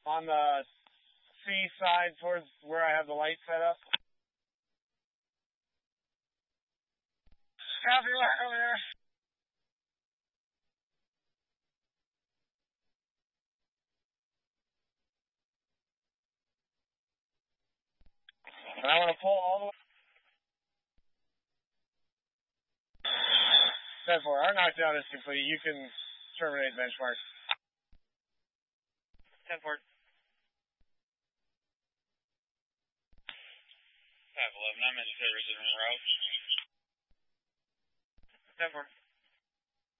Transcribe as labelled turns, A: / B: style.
A: on the C side towards where I have the light set up. Copy over there. And I want to pull all the way. 10-4. Our knockdown is complete. You can terminate benchmark. 10-4. 5-11. I'm in favor of route. 10-4.